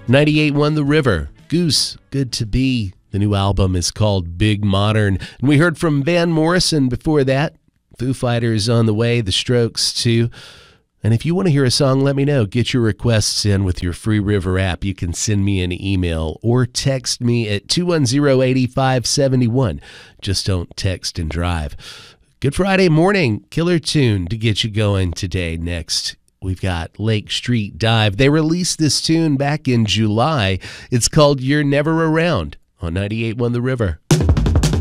98.1 The River. Goose, Good to Be. The new album is called Big Modern. And we heard from Van Morrison before that. Foo Fighters on the way, The Strokes too. And if you want to hear a song, let me know. Get your requests in with your free River app. You can send me an email or text me at 210-8571. Just don't text and drive. Good Friday morning. Killer tune to get you going today. Next, we've got Lake Street Dive. They released this tune back in July. It's called You're Never Around on 98.1 The River.